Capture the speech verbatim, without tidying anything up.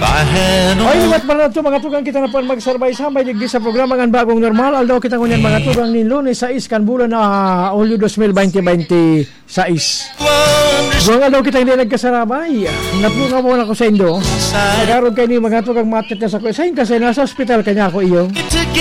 Ay, liwat pala ito mga tugang kita na po magsarbay-sambay digdi sa programa ng bagong normal. Aldaw kita ngunyan mga tugang ni Lunes sa iskan bulan na Hulyo twenty twenty-six. Buwan aldaw kita hindi nagkasarabay. Napunga mo na ko sa Indo. Nagaroon kayo ni mga tugang matit na sa ko. Saan kasi nasa hospital kanya ako iyo.